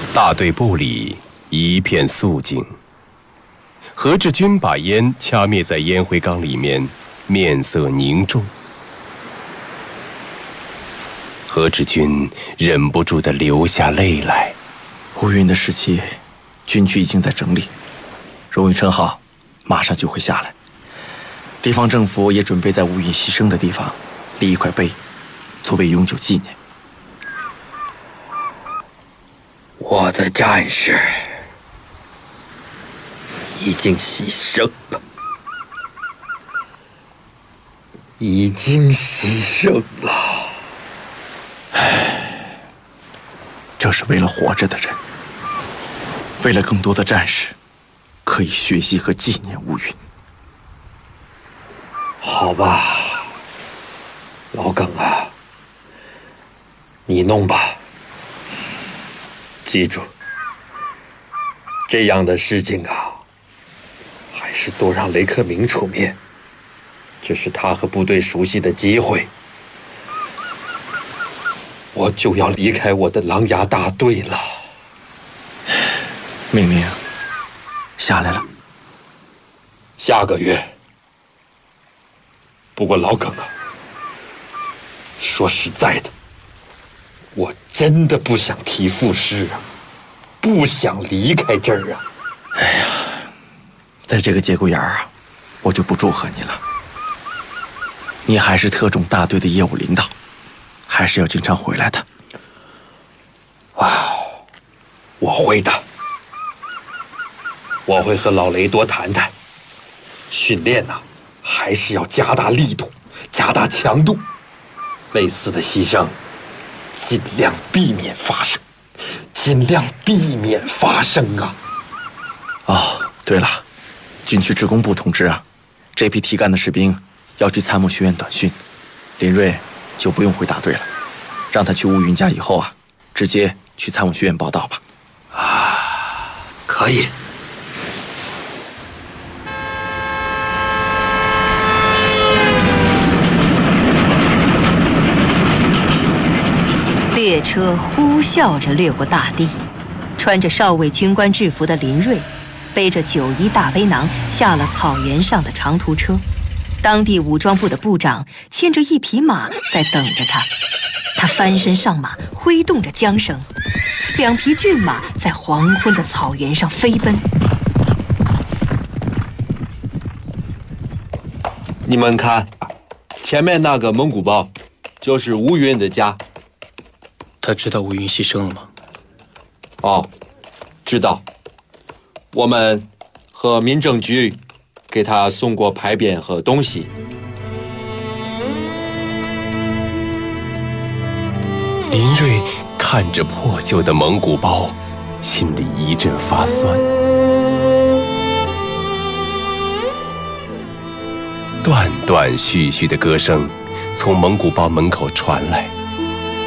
大队部里一片肃静。何志军把烟掐灭在烟灰缸里面，面色凝重。何志军忍不住地流下泪来。 乌云的士气，军区已经在整理，荣誉称号马上就会下来。地方政府也准备在乌云牺牲的地方立一块碑，作为永久纪念。 我的战士已经牺牲了，已经牺牲了。 这是为了活着的人，为了更多的战士可以学习和纪念乌云。 好吧，老耿啊，你弄吧。记住，这样的事情啊，还是多让雷克明出面，这是他和部队熟悉的机会。我就要离开我的狼牙大队了。 命令下来了。 下个月。不过老耿啊，说实在的，我真的不想提复试啊，不想离开这儿啊。 哎呀，在这个节骨眼儿啊，我就不祝贺你了。你还是特种大队的业务领导，还是要经常回来的。 我会的，我会和老雷多谈谈，训练呐，还是要加大力度，加大强度，类似的牺牲尽量避免发生，尽量避免发生啊！ 哦，对了，军区职工部通知啊，这批提干的士兵要去参谋学院短训，林瑞就不用回大队了，让他去乌云家以后啊，直接去参谋学院报道吧。 可以。 列车呼啸着掠过大地，穿着少尉军官制服的林瑞背着91大背囊下了草原上的长途车。当地武装部的部长牵着一匹马在等着他，他翻身上马，挥动着缰绳，两匹骏马在黄昏的草原上飞奔。 你们看，前面那个蒙古包，就是乌云的家。 他知道乌云牺牲了吗？ 哦，知道。我们和民政局给他送过牌匾和东西。 林瑞看着破旧的蒙古包，心里一阵发酸。断断续续的歌声从蒙古包门口传来。